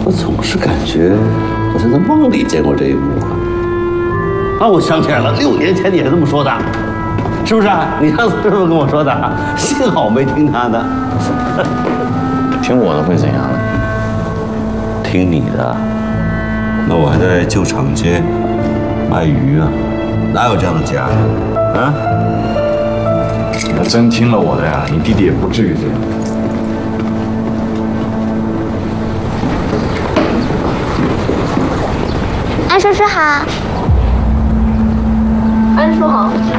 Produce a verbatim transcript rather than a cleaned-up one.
我总是感觉我在梦里见过这一幕啊！啊，我想起来了，六年前你也这么说的，是不是啊？你上次是不是跟我说的？幸好我没听他的。 听我的会怎样呢？ 听你的，那我还在旧厂街卖鱼啊，哪有这样的家啊？ 你要真听了我的呀，你弟弟也不至于这样。 安叔叔好。 安叔好。